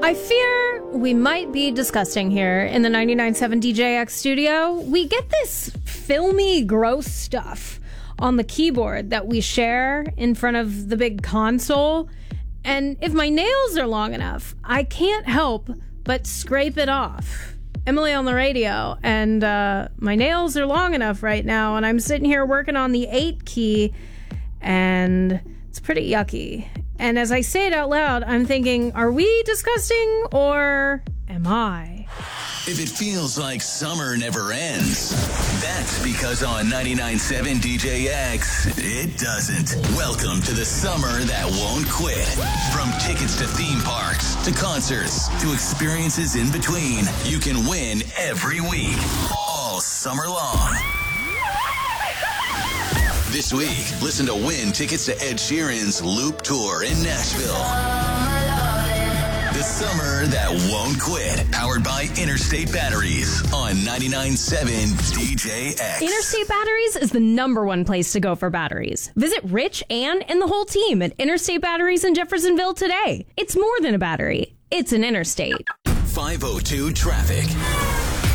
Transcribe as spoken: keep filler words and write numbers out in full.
I fear we might be disgusting here in the ninety-nine point seven D J X studio. We get this filmy, gross stuff on the keyboard that we share in front of the big console. And if my nails are long enough, I can't help but scrape it off. Emily on the radio, and uh, my nails are long enough right now, and I'm sitting here working on the eight key, and it's pretty yucky. And as I say it out loud, I'm thinking, are we disgusting, or am I? If it feels like summer never ends, that's because on ninety-nine point seven D J X, it doesn't. Welcome to the summer that won't quit. From tickets to theme parks, to concerts, to experiences in between, you can win every week, all summer long. This week, listen to win tickets to Ed Sheeran's Loop Tour in Nashville. The summer that won't quit. Powered by Interstate Batteries on ninety-nine point seven D J X. Interstate Batteries is the number one place to go for batteries. Visit Rich, Ann, and the whole team at Interstate Batteries in Jeffersonville today. It's more than a battery. It's an interstate. five oh two traffic.